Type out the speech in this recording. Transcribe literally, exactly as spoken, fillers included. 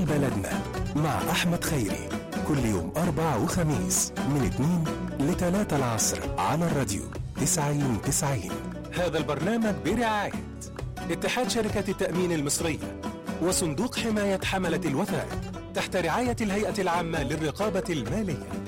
أموال بلدنا مع أحمد خيري، كل يوم أربع وخميس من اتنين لتلاتة العصر على الراديو تسعين تسعين. هذا البرنامج برعاية اتحاد شركة التأمين المصرية وصندوق حماية حملة الوثائق تحت رعاية الهيئة العامة للرقابة المالية.